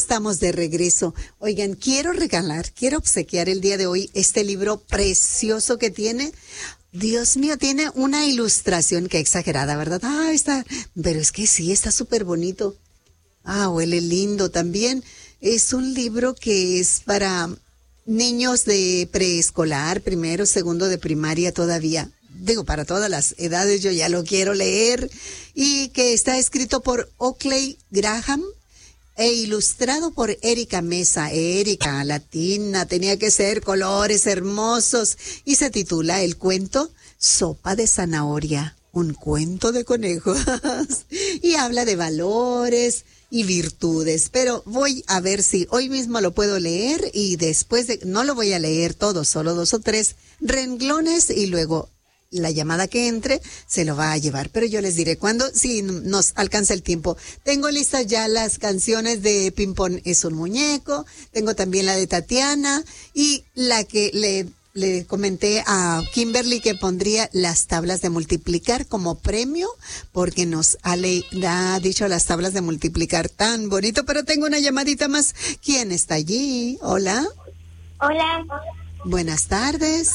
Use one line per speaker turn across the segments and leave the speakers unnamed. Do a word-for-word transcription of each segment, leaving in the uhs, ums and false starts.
estamos de regreso. Oigan, quiero regalar, quiero obsequiar el día de hoy este libro precioso que tiene. Dios mío, tiene una ilustración que exagerada, ¿verdad? Ah, está, pero es que sí, está súper bonito. Ah, huele lindo también. Es un libro que es para niños de preescolar, primero, segundo de primaria todavía. Digo, para todas las edades, yo ya lo quiero leer. Y que está escrito por Oakley Graham e ilustrado por Erika Mesa. Erika, latina, tenía que ser colores hermosos. Y se titula el cuento Sopa de Zanahoria, un cuento de conejos. Y habla de valores y virtudes, pero voy a ver si hoy mismo lo puedo leer y después de, no lo voy a leer todo, solo dos o tres renglones y luego la llamada que entre se lo va a llevar, pero yo les diré cuándo, si nos alcanza el tiempo. Tengo listas ya las canciones de Pimpón es un muñeco, tengo también la de Tatiana y la que le, le comenté a Kimberly que pondría las tablas de multiplicar como premio, porque nos ha, le, ha dicho las tablas de multiplicar tan bonito, pero tengo una llamadita más. ¿Quién está allí? Hola.
Hola.
Buenas tardes.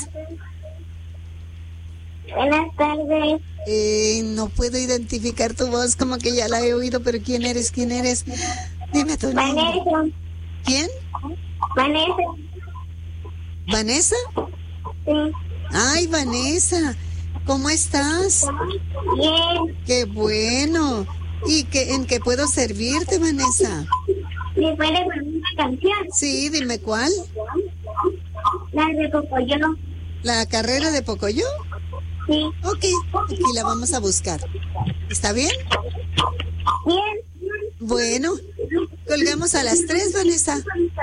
Buenas tardes.
Eh, no puedo identificar tu voz, como que ya la he oído, pero ¿quién eres? ¿Quién eres? Dime tu nombre.
Vanessa.
¿Quién?
Vanessa.
¿Vanessa?
Sí.
Ay, Vanessa, ¿cómo estás?
Bien.
Qué bueno. ¿Y qué, en qué puedo servirte, Vanessa?
¿Me puede poner una canción?
Sí, dime cuál.
La de Pocoyo.
¿La carrera de Pocoyo?
Sí.
Ok, aquí la vamos a buscar. ¿Está bien?
Bien.
Bueno, colgamos a las tres, Vanessa.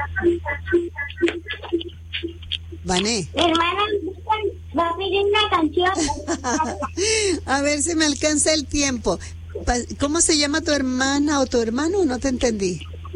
Vané.
Mi hermana va a pedir una canción.
A ver si me alcanza el tiempo. ¿Cómo se llama tu hermana o tu hermano? No te entendí.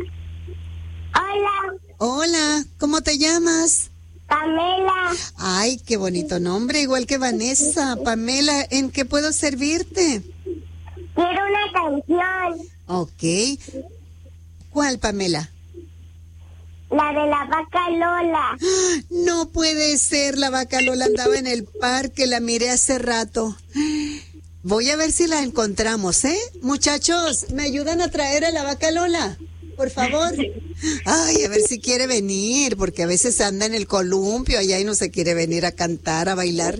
Hola.
Hola, ¿cómo te llamas?
Pamela.
Ay, qué bonito nombre, igual que Vanessa. Pamela, ¿en qué puedo servirte?
Quiero una canción.
Ok. ¿Cuál, Pamela?
La de la vaca Lola.
No puede ser, la vaca Lola andaba en el parque, la miré hace rato. Voy a ver si la encontramos, ¿eh? Muchachos, ¿me ayudan a traer a la vaca Lola? Por favor. Ay, a ver si quiere venir, porque a veces anda en el columpio allá y no se quiere venir a cantar, a bailar.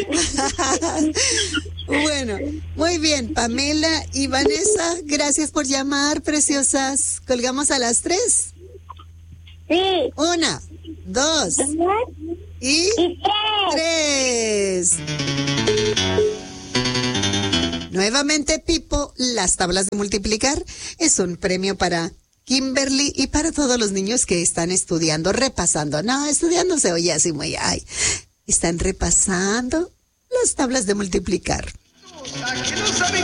Bueno, muy bien, Pamela y Vanessa, gracias por llamar, preciosas. ¿Colgamos a las tres?
Sí.
Una, dos y,
y tres.
tres. Nuevamente, Pipo, las tablas de multiplicar es un premio para Kimberly y para todos los niños que están estudiando, repasando. No, estudiando se oye así muy, ay. Están repasando las tablas de multiplicar.
Aquí no saben